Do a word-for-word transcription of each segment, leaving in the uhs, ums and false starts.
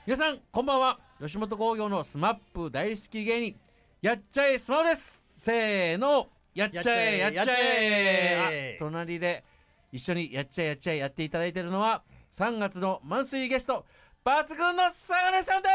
皆さんこんばんは。吉本興業のスマップ大好き芸人やっちゃえスマホです。せーの、やっちゃえやっちゃえ。あ、隣で一緒にやっちゃえやっちゃえやっていただいているのはさんがつのマンスリーゲスト抜群の相良さんです。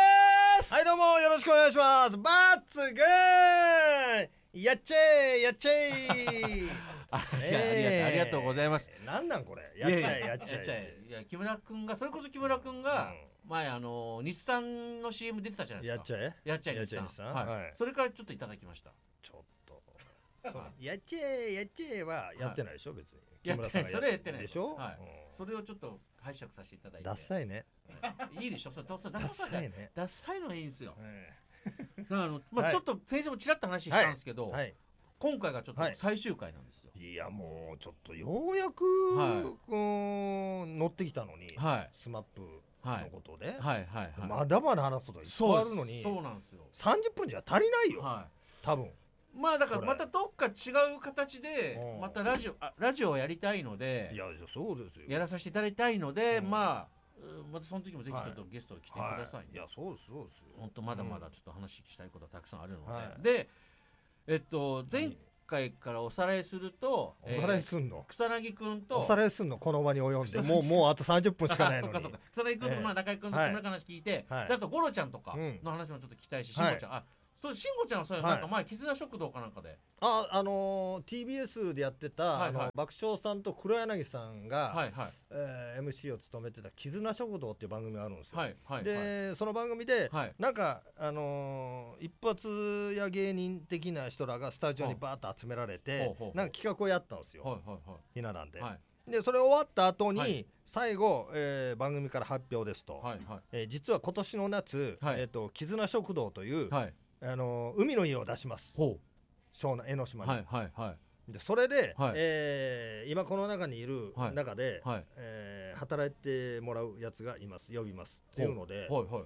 はい、どうもよろしくお願いします。抜群やっちゃえやっちゃえあ, えー、ありがとうございます。 なんなんこれ、やっちゃえやっちゃえ。 いや木村くんが、それこそ木村くんが、うん、前あの日産の シーエム 出てたじゃないですか。 やっちゃえやっちゃえ日産、はいはい、それからちょっといただきました。 ちょっとやっちゃえやっちゃえはやってないでしょ、別に。 やってない、それやってないでしょ、 はい、うん、それをちょっと拝借させていただいて。 ダッサいね。 いいでしょ、それダッサいね。 ダッサいのがいいんですよ。だからあの、まあ、はい、ちょっと先生もちらっと話したんですけど、はいはい、今回がちょっと最終回なんですよ。 はい、いやもうちょっとようやく、はい、乗ってきたのに、はい、スマップのことで、はいはいはいはい、まだまだ話すことがいっぱいあるのに、 そうなんですよ。 さんじゅっぷんじゃ足りないよ、はい、多分。 まあだからまたどっか違う形でまたラジオ、あラジオをやりたいので、 いやそうですよ、 やらさせていただきたいので、うん、まあまたその時もぜひちょっとゲストに来てくださいね。 はいはい、いやそうですそうですよ。 本当まだまだちょっと話したいことはたくさんあるので、はい、でえっと前回からおさらいすると、 おさらいすんの、 えー、草薙くんとおさらいすんの、この場に及んでもうもうあとさんじゅっぷんしかないのに。 そうかそうか、草薙くんと、まあ、中居くんと木村話聞いて、はい、あとゴロちゃんとかの話もちょっと聞きたいし、しんごちゃん、あそうしんごちゃんはそう、なんか前絆食堂かなんかで、 ああのー、ティービーエス でやってた、はいはい、あの爆笑さんと黒柳さんが、はいはい、えー、エムシー を務めてた絆食堂っていう番組があるんですよ。はいはい、で、はい、その番組で、はい、なんかあのー、一発屋芸人的な人らがスタジオにバーッと集められて、はい、なんか企画をやったんですよ、はいはいはい、ひな壇で、はい、でそれ終わった後に、はい、最後、えー、番組から発表ですと、はいはい、えー、実は今年の夏、はい、えーと、絆食堂という、はい、あのー、海の家を出します、湘南江ノ島に、はいはいはい、でそれで、はい、えー、今この中にいる中で、はい、えー、働いてもらうやつがいます、呼びますっていうので、はいはい、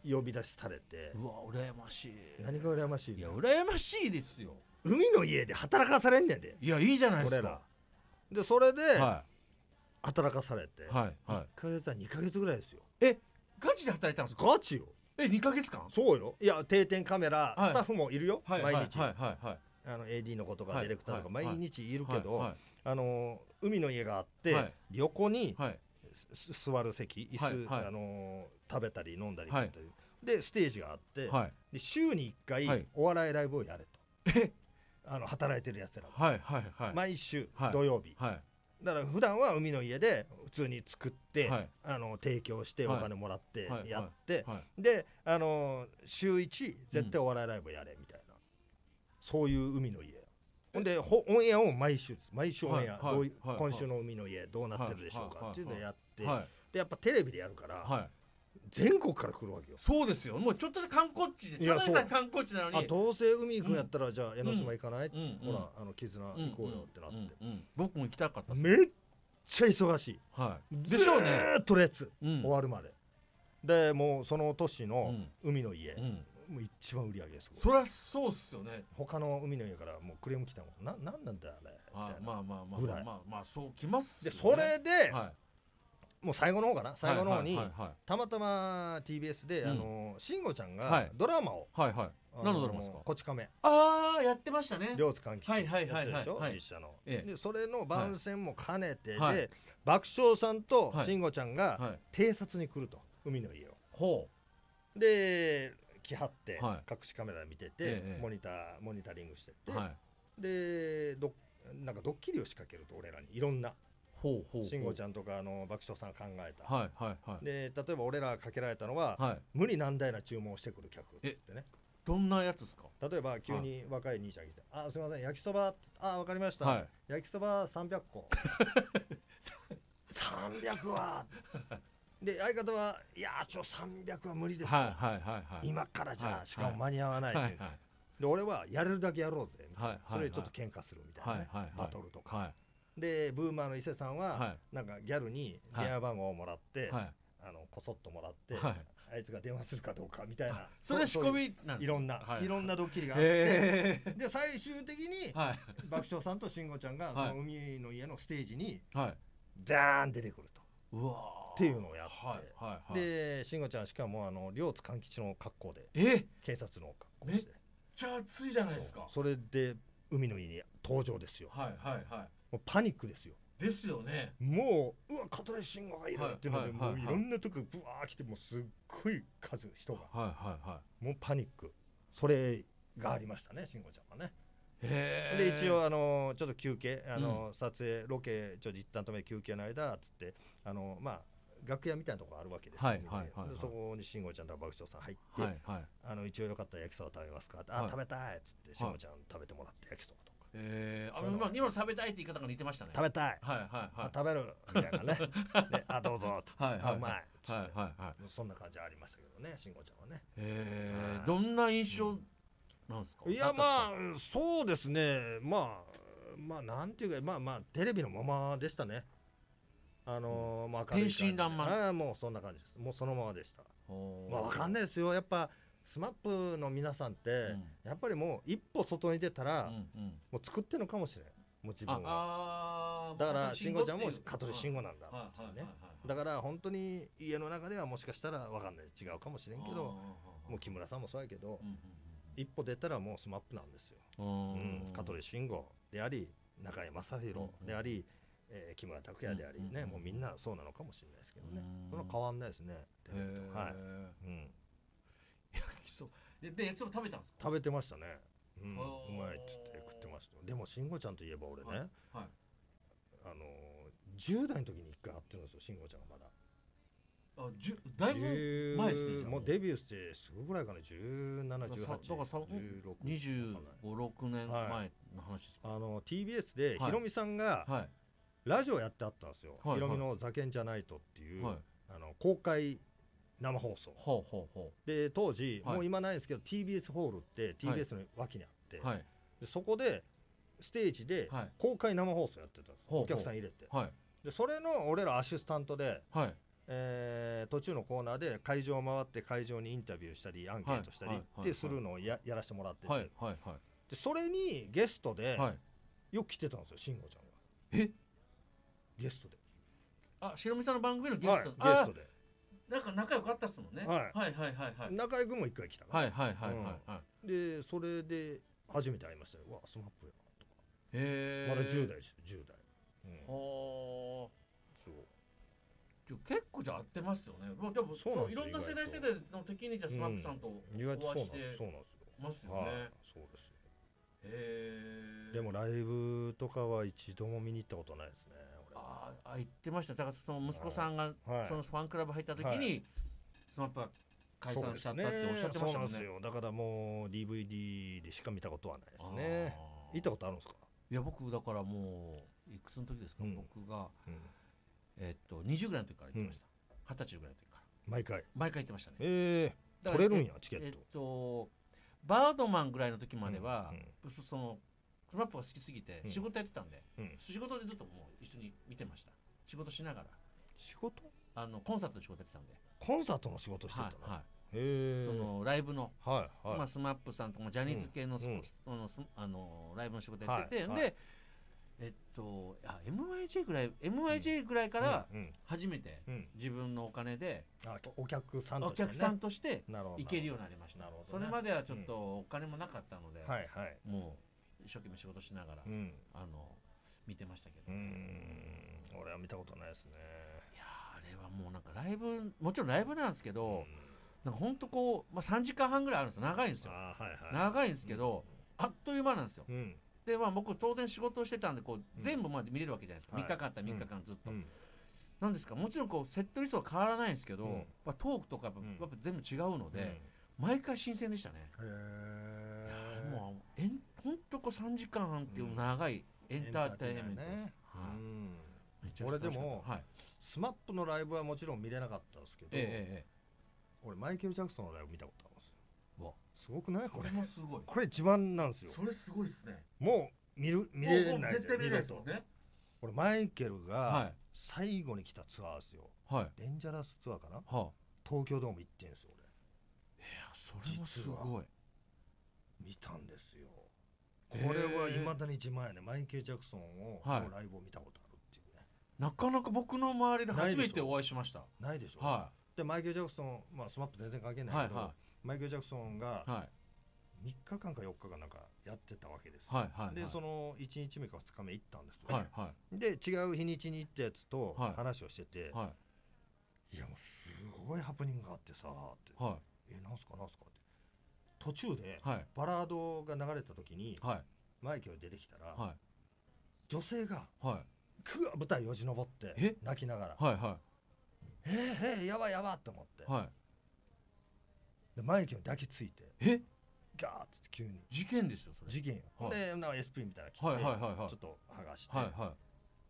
呼び出しされて、 うわ羨ましい。 何が羨ましい？ いや羨ましいですよ。 海の家で働かされんねんで。 いやいいじゃないですか。 でそれで、はい、働かされて、はいはい、いっかげつはにかげつぐらいですよ。 えガチで働いたんですか？ ガチよ。 えにかげつかん？ そうよ。いや定点カメラ、はい、スタッフもいるよ、はい、毎日、はいはいはい、あの エーディー の子とかディレクターとか毎日いるけど、はいはい、あの海の家があって、はい、横に、はい、座る席椅子、はいはい、あの食べたり飲んだりという、はい、でステージがあって、はい、で週にいっかい、はい、お笑いライブをやれとあの働いてるやつら、はいはいはい、毎週土曜日、はいはい、だから普段は海の家で普通に作って、はい、あの提供してお金もらってやって、はいはいはい、であの週いち絶対お笑いライブやれみたいな、うん、そういう海の家ほんでオンエアを毎週です毎週オンエア、はいはい、どういう、はい、今週の海の家どうなってるでしょうか、はい、っていうのをやって、はい、でやっぱテレビでやるから、はい、全国から来るわけよ。 そうですよ。もうちょっとした観光地で、ただでさえ観光地なのに、 あどうせ海行くんやったら、うん、じゃあ江ノ島行かない、うん、ほらあの絆行こうよってなって、 うんうんうん、僕も行きたかったっす。 めっちゃ忙しい、はい、でしょうね。ずーっと列、うん、終わるまででもうその年の海の家、うんうん、もう一番売り上げすごい。 そりゃそうっすよね。 他の海の家からもうクレーム来たもん。な、なんなんだよあれみたいな。 まあまあまあまあまあまあそうきますよね。でそれで、はい、もう最後の方かな、最後の方に、はいはいはいはい、たまたま ティービーエス で、うん、あの慎吾ちゃんがドラマを、はいはいはい、 何のドラマですか？ こち亀。 ああやってましたね。 両津勘吉やってるでしょ、実写の、ええ、でそれの番宣も兼ねてで、はい、爆笑さんと慎吾ちゃんが偵察に来ると、海の家を。ほうで来はって、はい、隠しカメラ見てて、ええ、モニターモニタリングしてて、はい、でどなんかドッキリを仕掛けると俺らにいろんな。慎吾ちゃんとかあの爆笑さんが考えた、はいはいはい、で例えば俺らがかけられたのは、はい、無理難題な注文をしてくる客っつってね。 どんなやつですか？ 例えば急に若い兄ちゃん来て、はい、あすみません焼きそば、あわかりました、はい、焼きそばさんびゃっこさんびゃくはで相方はいやちょさんびゃくは無理ですと、はいはいはいはい、今からじゃあ、はい、しかも間に合わない、はいはい、で俺はやれるだけやろうぜみたいな、はいはいはい、それでちょっと喧嘩するみたいな、ね、はいはいはい、バトルとか、はい、でブーマーの伊勢さんは、はい、なんかギャルに電話番号をもらって、はい、あのこそっともらって、はい、あいつが電話するかどうかみたいな、 それ仕込みなんですか？ いろんな、はい、いろんなドッキリがあって、で最終的に、はい、爆笑さんと慎吾ちゃんがその海の家のステージに、はい、ダーン出てくると。 うわっていうのをやって、 はいはいはい、 で慎吾ちゃんしかもあの両津勘吉の格好でえ警察の格好めっしてちゃ暑いじゃないですか。 そ, それで海の家に登場ですよ。 はいはいはい。 もうパニックですよ。 ですよね。 もううわ香取慎吾がいるっていうので、 はいはいはいはい、 もういろんなとこブワー来て、もうすっごい数人が、 はいはいはい、 もうパニック、それがありましたね、慎吾ちゃんはね。 へで一応あのちょっと休憩、あの、 うん、 撮影ロケちょっと一旦止め休憩の間つってあのまあ楽屋みたいなところあるわけですよ、 はいはいはいはい、 でそこに慎吾ちゃんと爆笑さん入って、 はいはい、 あの一応よかったら焼きそば食べますかって、 はい、 あ食べたいっつって慎吾ちゃん食べてもらって焼きそばとか、 えー、あの今今の食べたいって言い方が似てましたね。 食べたい、 はいはいはい、 食べるみたいなねであどうぞと、 はいはいはい、 あうまいっつって、 はいはいはい、 そんな感じありましたけどね、慎吾ちゃんはね。 えー、どんな印象なんですか。 いやまあそうですね、まあまあなんていうか、まあまあテレビのままでしたね。あのー、まあ天真爛漫、 あもうそんな感じです。もうそのままでした。まあわかんないですよ。やっぱスマップの皆さんって、うん、やっぱりもう一歩外に出たら、うんうん、もう作ってるのかもしれない。もう自分は。だから慎吾ちゃんも香取慎吾なんだってね。だから本当に家の中ではもしかしたらわかんない、違うかもしれんけど、もう木村さんもそうやけど、うんうん、一歩出たらもうスマップなんですよ。うん、香取慎吾であり中井正弘であり、えー、木村拓哉でありね、うん、もうみんなそうなのかもしれないですけどね、それは変わんないですね。はい、うん、 焼きそばで焼きそば食べたんですか。 食べてましたね、うん、うまいっつって食ってました。でも慎吾ちゃんといえば俺ね、はいはい、あのー、じゅう代の時に一回会ってるんですよ、慎吾ちゃんがまだ。 あじゅだいぶ前ですね。 もうデビューしてすぐぐらいかな、じゅうなな、じゅうはち、 だからじゅうろく、にじゅうご、ろくねんまえの話ですか。 はい、あの ティービーエス でヒロミさんが、はい、ラジオやってあったんですよ、はい、ヒロミのザケンじゃないとっていう、はい、あの公開生放送、 ほうほうほうで当時、はい、もう今ないんですけど ティービーエス ホールって ティービーエス の脇にあって、はい、でそこでステージで公開生放送やってたんです、はい、お客さん入れて、はい、でそれの俺らアシスタントで、はい、えー、途中のコーナーで会場を回って会場にインタビューしたりアンケートしたりってするのを や, やらせてもらってて、はいはいはい、でそれにゲストで、はい、よく来てたんですよ、慎吾ちゃんが。 えゲストで、 あ、白見さんの番組のゲスト、 はい、ゲストでなんか仲良かったっすもんね、はい、はいはいはいはい、 中居君も一回来たから、はいはいはいはい、はい、 でそれで初めて会いましたよ。わスマップやなとか、 へまだじゅう代ですよ、じゅう代、 うん、はあ、そう結構じゃあ合ってますよね。もうでもそういろんな世代世代の時にじゃあスマップさんとお会いしてますよね。 そうですよ。へえ。でもライブとかは一度も見に行ったことないですね。俺ああ言ってました。だからその息子さんがそのファンクラブ入った時にスマップが解散しちゃったっておっしゃってましたもんね。そうなんですよ。 だからもう ディーブイディー でしか見たことはないですね。行ったことあるんですか。 いや僕だからもういくつの時ですか、うん、僕が、うん、えっとにじゅうぐらいの時から行ってました。二十歳ぐらいの時から毎回毎回行ってましたね。 ええー、取れるんやチケット。 えっとバードマンぐらいの時までは、うんうん、そのスマップが好きすぎて仕事やってたんで、うん、仕事でずっともう一緒に見てました。仕事しながら。 仕事？ あのコンサートの仕事やってたんで。 コンサートの仕事してたの？ はいはい。へえ。そのライブの、 はいはい、 まあスマップさんとかジャニーズ系の、うん、そのあのライブの仕事やってて、はいはい、で。えっと、あ エムワイジェー ぐらい エムワイジェー ぐらいから初めて自分のお金で、 うんうん、お客さんとして、ね、 お客さんとして行けるようになりました。なるほどね、それまではちょっとお金もなかったので、うんはいはい、もう一生懸命仕事しながら、うん、あの見てましたけど、 うん、俺は見たことないですね。 いやあれはもうなんかライブもちろんライブなんですけど、うん、なんかほんとこう、まあ、さんじかんはんぐらいあるんですよ。長いんですよ、はいはい、長いんですけど、うん、あっという間なんですよ、うんでまあ、僕当然仕事をしてたんでこう、うん、全部まで見れるわけじゃないですか、はい、みっかかんあったらみっかかんずっと、うん、なんですかもちろんこうセットリストは変わらないんですけど、うんまあ、トークとかやっぱ全部違うので、うん、毎回新鮮でしたね。へえ。もうえんほんとこうさんじかんはんっていう長いエンターテインメントです、ねはいうん、 俺でも、はい、スマップのライブはもちろん見れなかったんですけど、ええ、俺マイケル・ジャクソンのライブ見たことあるんですよ。わすごくないこれ。 これもすごい。 これ一番なんですよ。 それすごいですね。 もう見る見れないで絶対見れないですもんね。 これマイケルが最後に来たツアーですよ。はい、デンジャラスツアーかな。はあ、東京ドーム行ってんですよ俺。いやそれもすごい。 見たんですよ。これは未だに自慢やね。マイケル・ジャクソンを、はい、ライブを見たことあるっていうね。 なかなか僕の周りで初めてお会いしました。 ないでしょ。 はい。でマイケル・ジャクソン、まあスマップ全然関係ないけど、はいはい、マイケル・ジャクソンがみっかかんかよっかかなんかやってたわけです。 はいはいはい、 でそのいちにちめかふつかめ行ったんですよ、 ね。はいはい、 で違う日にちに行ったやつと話をしてて、はいはい、いやもうすごいハプニングがあってさって、はい、えなんすかなんすかって途中でバラードが流れた時に、はい、マイケル出てきたら、はい、女性が、はい、くわ舞台よじ登って泣きながら、はいはい、えー、えー、やばいやばって思って、はい、でマイケルに抱きついてえガーッて急に事件ですよそれ。 事件よ、はい、でなんか エスピー みたいなの着て、はいはいはいはい、ちょっと剥がして、はいはい、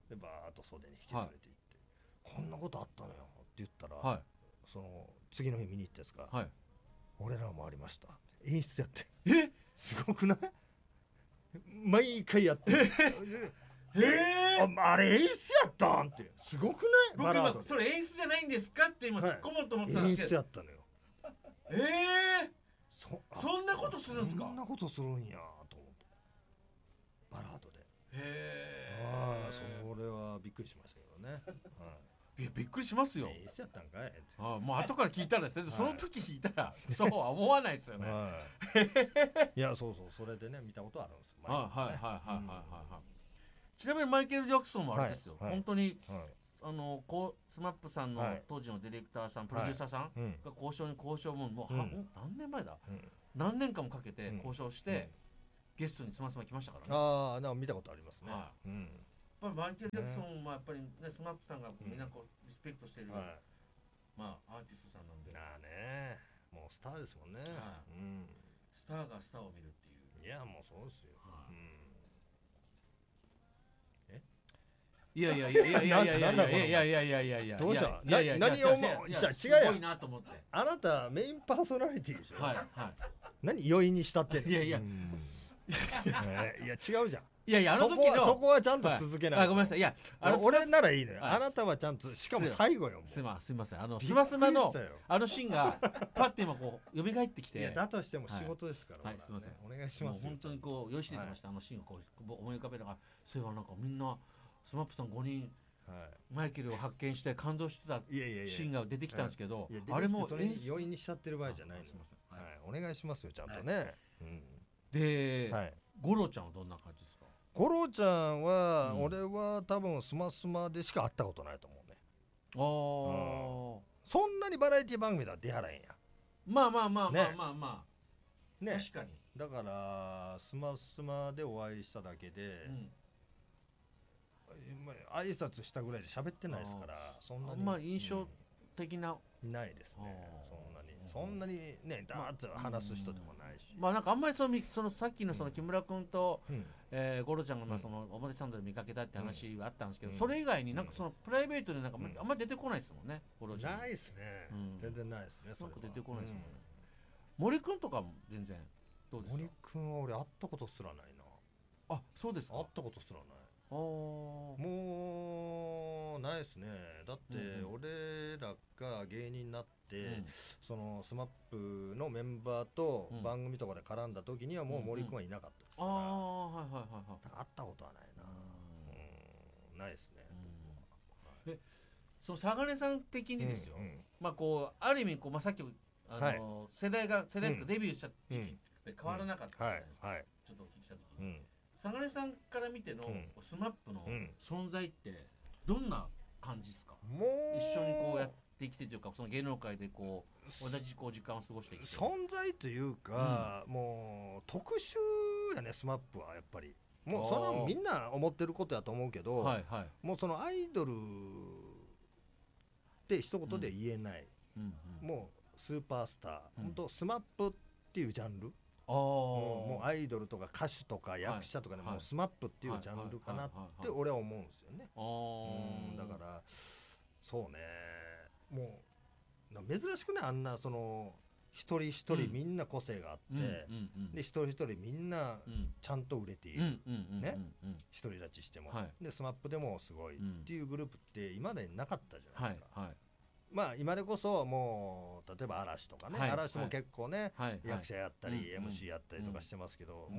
でバーッと袖に引き連れて行って、はい、こんなことあったのよって言ったら、はい、その次の日見に行ったやつが、はい、俺らもありました演出やってえすごくない毎回やってえー、 あ, あれ演出やったんってすごくない僕今それ演出じゃないんですかって今突っ込もうと思ったんですけど、 演出やったのよええー、そ, そんなことするんですか。 そんなことするんやと思ってバラードでへえああそれはびっくりしましたけどね、はい、 いやびっくりしますよ。 演出やったんかいああもう後から聞いたらですね、はい、その時聞いたらそうは思わないですよね、はい、いやそうそうそれでね見たことあるんですよ、ね、 はいはいはいはいはいはい、ちなみにマイケル・ジャクソンもあれですよ、はいはい、本当に、はい、あのこうスマップさんの当時のディレクターさん、はい、プロデューサーさんが交渉に交渉ももう、うん、何年前だ、うん、何年間もかけて交渉して、うんうん、ゲストにスマスマ来ましたからね。 ああなんか見たことありますね、はい、うん、やっぱりマイケル・ジャクソンはやっぱり、ね、スマップさんがみんなこうリスペクトしている、はい、まあアーティストさんなんで、 なあねもうスターですもんね、はい、うん、 スターがスターを見るっていう。 いやもうそうですよ、はい、うんいやいやいやいやいやいやいやいやいやいやいやいやいやどうしたいやいや何をもうじゃあ違うやすごいなと思って。 あなたメインパーソナリティでしょ。 はいはい。 何余韻にしたってんの。 いやいやいや違うじゃん。 いやいやあの時のそこはちゃんと続けない。 あごめんなさい。いやあの俺ならいいのよ。あなたはちゃんとしかも最後よ。 すますみません。あのスマスマのあのシーンがパッて今こう蘇ってきて。 いやだとしても仕事ですから。 はいすみません。 お願いします。 本当にこう用意してましたあのシーンをこう思い浮かべながら、そういえばなんかみんなスマップさんごにん。はい、マイケルを発見して感動してたシーンが出てきたんですけど、 いやいやいやあれもそれ余韻にしちゃってる場合じゃないの。はい、お願いしますよちゃんとね。はいうん、で、はい、ゴロちゃんはどんな感じですか。 ゴロちゃんは、うん、俺は多分スマスマでしか会ったことないと思うね。ああ、うん、そんなにバラエティ番組では出はらへんや。 まあまあまあまあまあまあ、ね、確かに。 だからスマスマでお会いしただけで。うん挨拶したぐらいで喋ってないですからそんなにまあ印象的な、 うん、ないですねそんなにそんなにねダーッと話す人でもないし、 まあなんかあんまりそのそのさっきのその木村君と、うんえー、ゴロちゃんがまあその表参道で見かけたって話があったんですけど、うん、それ以外になんかそのプライベートでなんかあんまり出てこないですもんね、ゴロちゃん。 ないですね、うん、全然ないですね。 なんか出てこないですもんね、うん、森君とかも全然どうですか。 森君は俺会ったことすらないな。 あそうですか。 会ったことすらない。もうないですね。だって俺らが芸人になって、うん、そのスマップのメンバーと番組とかで絡んだ時にはもう森君はいなかったですから、うんうん、あはいはいはいはい、会ったことはないな。うんないですね、 うんはい、そのサガネさん的にですよ、うんうん、まあこうある意味こう、まあ、さっきあの、はい、世代が世代がデビューした時期で変わらなかったじゃないですか、うんはいはい、ちょっとお聞きした時に、うんサガネさんから見ての、うん、スマップの存在ってどんな感じですか。もう一緒にこうやってきてというかその芸能界でこう同じこう時間を過ごしてきて存在というか、うん、もう特殊やねスマップはやっぱりもうそれはみんな思ってることやと思うけど、はいはい、もうそのアイドルって一言で言えない、うんうん、もうスーパースター、うん、本当スマップっていうジャンルあもう、もうアイドルとか歌手とか役者とかで、ねはい、もうスマップっていうジャンルかなって俺は思うんですよね。うんだからそうねもう珍しくねあんなその一人一人みんな個性があって、うん、で一人一人みんなちゃんと売れている、ね独り立ちしても、はい、でスマップでもすごいっていうグループって今までなかったじゃないですか。はいはいまあ今でこそもう例えば嵐とかね、はい、嵐も結構ね、はい、役者やったり、はい、エムシー やったりとかしてますけど、うん、も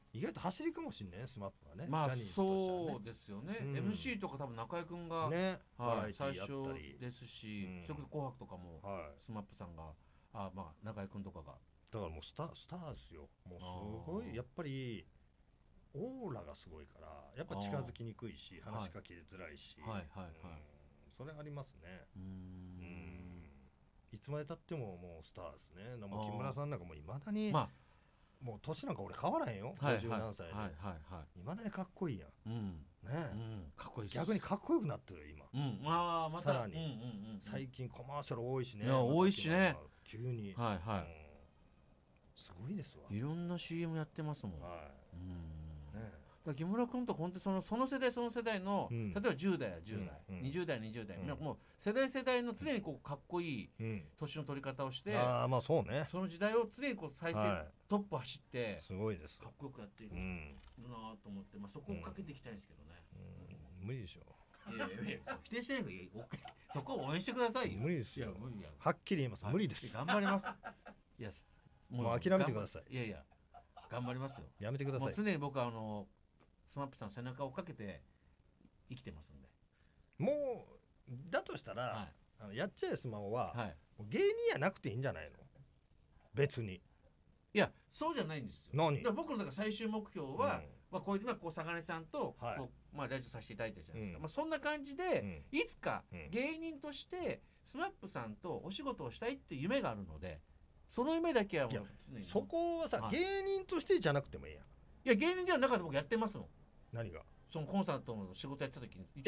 意外と走りかもしんねスマップはね。 まあジャニーズとしてはねそうですよね、 うんエムシー とか多分中居君が、 ね、バラはい、 エティ最やったり初ですし、 うんそれこそ紅白とかもはい、 スマップさんがあまあ中居君とかがだからもうスタースターですよ。もうすごあーいやっぱりオーラがすごいからやっぱ近づきにくいしあー話しかけづらいし、 はいはいはいはいうんそれありますね。 うーうんんいつまでたってももうスターですね。もうあー木村さんなんかもいまだに、 まもう年なんか俺変わらへんよ、 あはいごじゅう何歳で、 はいはいはいまだにかっこいいやんうんねえ、 うんかっこいいです逆にかっこよくなってる今、 うんまあまたさらにうんうんうん最近コマーシャル多いしね。 いや多いしね急に、 はいはうんすごいですわ。 いいろんな シーエム やってますもんはうんいねだから木村君と本当にそのその世代その世代の、 うん例えばじゅう代やじゅう代、 うんうんにじゅう代にじゅう代、 うんなんかもう世代世代の常にこうかっこいいうん年の取り方をして、 ああまあそうね、 その時代を常にこう再生、 はトップ走ってい、すごいですかっこよくやっているうん、 なと思って、まあ、そこをかけていきたいんですけどね、 うん、無理でしょいやいやいや否定してないからいやそこを応援してくださいよ。 無理ですよいや無理やはっきり言います、 はい無理です頑張りますいやもう諦めてください頑張いやいや頑張りますよ。 やめてください。 もう常に僕はあのスマップさんの背中をかけて生きてますんで、 もうだとしたら、 はいあのやっちゃえスマホは、 はい、 もう芸人やなくていいんじゃないの別に。 いやそうじゃないんですよ。 何だから僕のだから最終目標は、 うんまあ、こういう今こう坂根さんとこう、 はいまあ、ラジオさせていただいたじゃないですか、 うんまあ、そんな感じで、 うんいつかうん芸人としてスマップさんとお仕事をしたいっていう夢があるので、その夢だけはもういや常にそこはさ、 はい芸人としてじゃなくてもいいやん。 いや芸人ではなかった僕やってますもん。 何がそのコンサートの仕事やってた時に